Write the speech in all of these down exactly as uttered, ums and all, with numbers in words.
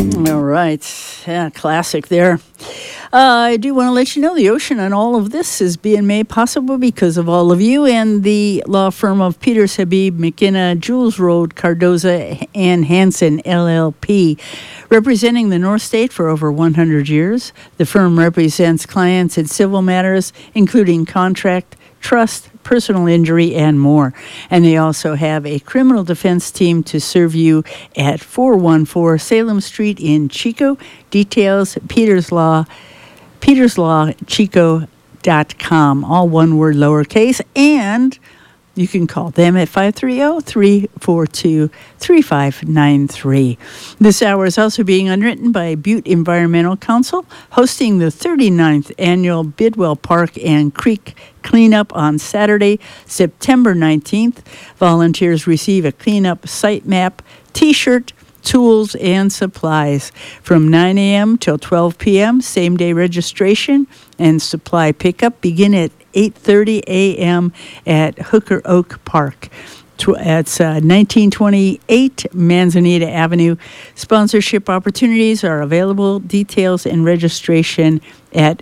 All right. Yeah, classic there. Uh, I do want to let you know the ocean and all of this is being made possible because of all of you and the law firm of Peters, Habib, McKenna, Jules Road, Cardoza, and Hansen, L L P. Representing the North State for over one hundred years, the firm represents clients in civil matters, including contract, trust, personal injury, and more. And they also have a criminal defense team to serve you at four one four Salem Street in Chico. Details, Peters Law, peters law chico dot com, all one word lowercase, and you can call them at five three zero, three four two, three five nine three. This hour is also being underwritten by Butte Environmental Council, hosting the thirty-ninth Annual Bidwell Park and Creek Cleanup on Saturday, September nineteenth. Volunteers receive a cleanup site map, T-shirt, tools, and supplies from nine a.m. till twelve p.m. Same-day registration and supply pickup begin at eight thirty a.m. at Hooker Oak Park. It's uh, nineteen twenty-eight Manzanita Avenue. Sponsorship opportunities are available. Details and registration at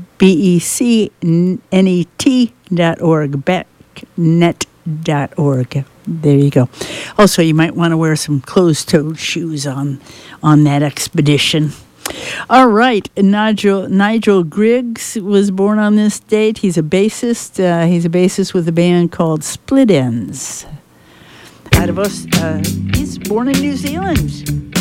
becnet dot org, becnet dot org. There you go. Also, you might want to wear some closed-toed shoes on on that expedition. All right, Nigel Nigel Griggs was born on this date. He's a bassist. Uh, he's a bassist with a band called Split Ends. Out of us, uh, he's born in New Zealand.